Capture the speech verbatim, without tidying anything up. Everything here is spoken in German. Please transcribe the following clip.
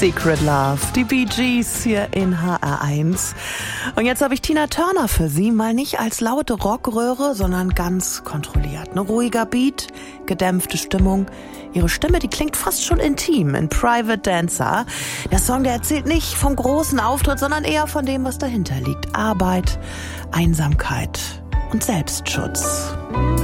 Secret Love, die Bee Gees hier in H R eins. Und jetzt habe ich Tina Turner für Sie, mal nicht als laute Rockröhre, sondern ganz kontrolliert. Ein ruhiger Beat, gedämpfte Stimmung. Ihre Stimme, die klingt fast schon intim in Private Dancer. Der Song, der erzählt nicht vom großen Auftritt, sondern eher von dem, was dahinter liegt. Arbeit, Einsamkeit und Selbstschutz.